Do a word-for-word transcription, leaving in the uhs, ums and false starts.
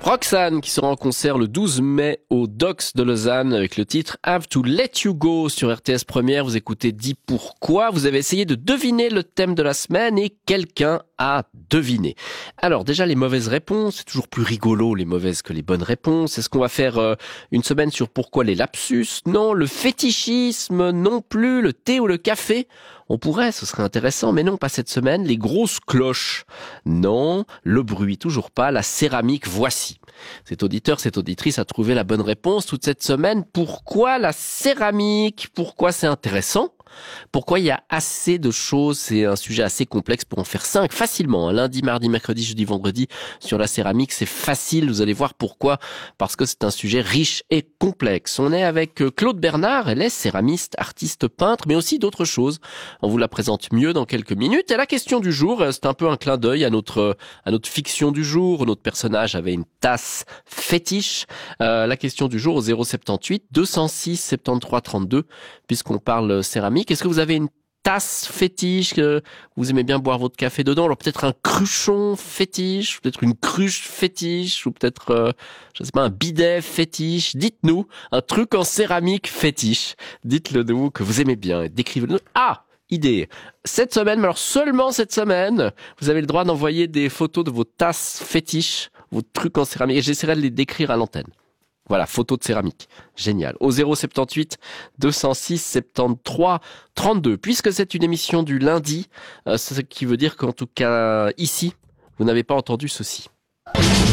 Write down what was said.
Roxane qui sera en concert le douze mai au Docks de Lausanne avec le titre Have to Let You Go sur R T S Première. Vous écoutez Dis pourquoi. Vous avez essayé de deviner le thème de la semaine et quelqu'un a deviné. Alors déjà les mauvaises réponses, c'est toujours plus rigolo les mauvaises que les bonnes réponses. Est-ce qu'on va faire euh, une semaine sur pourquoi les lapsus? Non. Le fétichisme non plus. Le thé ou le café? On pourrait, ce serait intéressant, mais non, pas cette semaine. Les grosses cloches? Non. Le bruit? Toujours pas. La céramique? Voici. Cet auditeur, cette auditrice a trouvé la bonne réponse toute cette semaine. Pourquoi la céramique? Pourquoi c'est intéressant? Pourquoi il y a assez de choses? C'est un sujet assez complexe pour en faire cinq facilement. Lundi, mardi, mercredi, jeudi, vendredi sur la céramique, c'est facile. Vous allez voir pourquoi. Parce que c'est un sujet riche et complexe. On est avec Claude Bernard. Elle est céramiste, artiste, peintre, mais aussi d'autres choses. On vous la présente mieux dans quelques minutes. Et la question du jour, c'est un peu un clin d'œil à notre à notre fiction du jour. Notre personnage avait une tasse fétiche. Euh, la question du jour au zéro soixante-dix-huit deux cent six soixante-treize trente-deux, puisqu'on parle céramique. Est-ce que vous avez une tasse fétiche, que vous aimez bien boire votre café dedans? Alors peut-être un cruchon fétiche, peut-être une cruche fétiche, ou peut-être, euh, je sais pas, un bidet fétiche. Dites-nous un truc en céramique fétiche. Dites-le nous que vous aimez bien et décrivez-le. Ah! Idée. Cette semaine, mais alors seulement cette semaine, vous avez le droit d'envoyer des photos de vos tasses fétiches, vos trucs en céramique, et j'essaierai de les décrire à l'antenne. Voilà, photo de céramique. Génial. Au zéro soixante-dix-huit deux cent six soixante-treize trente-deux. Puisque c'est une émission du lundi, euh, ce qui veut dire qu'en tout cas ici, vous n'avez pas entendu ceci.